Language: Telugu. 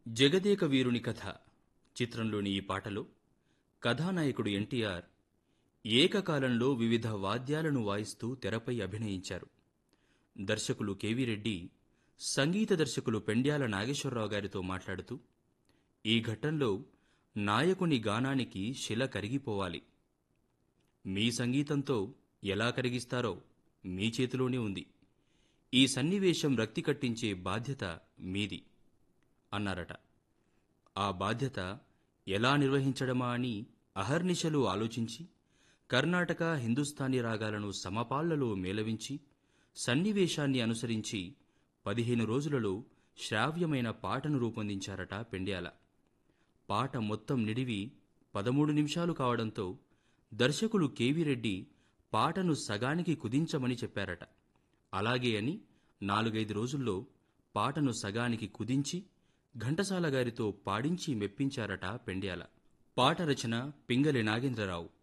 జగదేక వీరుని కథ చిత్రంలోని ఈ పాటలో కథానాయకుడు ఎన్టీఆర్ ఏకకాలంలో వివిధ వాద్యాలను వాయిస్తూ తెరపై అభినయించారు. దర్శకులు కెవి రెడ్డి సంగీత దర్శకులు పెండ్యాల నాగేశ్వరరావు గారితో మాట్లాడుతూ, ఈ ఘట్టంలో నాయకుని గానానికి శిల కరిగిపోవాలి. మీ సంగీతంతో ఎలా కరిగిస్తారో మీ చేతిలోనే ఉంది. ఈ సన్నివేశం రక్తి కట్టించే బాధ్యత మీది అన్నారట. ఆ బాధ్యత ఎలా నిర్వహించడమా అని అహర్నిశలు ఆలోచించి కర్ణాటక హిందుస్థానీ రాగాలను సమపాళ్లలో మేళవించి సన్నివేశాన్ని అనుసరించి 15 రోజులలో శ్రావ్యమైన పాటను రూపొందించారట పెండ్యాల. పాట మొత్తం నిడివి 13 నిమిషాలు కావడంతో దర్శకులు కెవి రెడ్డి పాటను సగానికి కుదించమని చెప్పారట. అలాగే అని 4-5 రోజుల్లో పాటను సగానికి కుదించి ఘంటసాల గారితో పాడించి మెప్పించారట పెండ్యాల. పాట రచన పింగళి నాగేంద్రరావు,